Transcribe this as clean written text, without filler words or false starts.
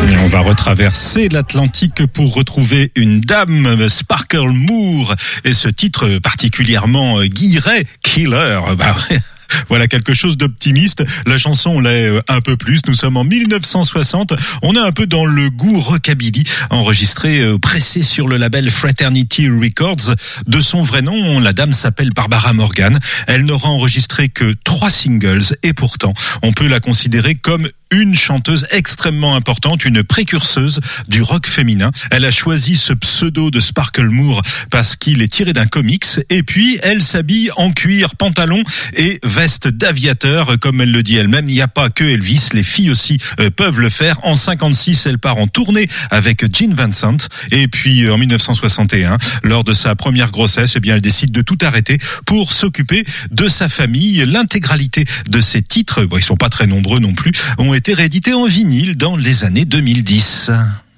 On va retraverser l'Atlantique pour retrouver une dame, Sparkle Moore, et ce titre particulièrement guilleret, Killer. Bah ouais. Voilà quelque chose d'optimiste. La chanson l'est un peu plus. Nous sommes en 1960. On est un peu dans le goût rockabilly, enregistré, pressé sur le label Fraternity Records. De son vrai nom, la dame s'appelle Barbara Morgan. Elle n'aura enregistré que 3 singles et pourtant, on peut la considérer comme une chanteuse extrêmement importante, une précurseuse du rock féminin. Elle a choisi ce pseudo de Sparkle Moore parce qu'il est tiré d'un comics, et puis elle s'habille en cuir, pantalon et veste d'aviateur, comme elle le dit elle-même. Il n'y a pas que Elvis, les filles aussi peuvent le faire. En 56, elle part en tournée avec Gene Vincent, et puis en 1961, lors de sa première grossesse, eh bien elle décide de tout arrêter pour s'occuper de sa famille. L'intégralité de ses titres, bon, ils sont pas très nombreux non plus, ont été réédités en vinyle dans les années 2010.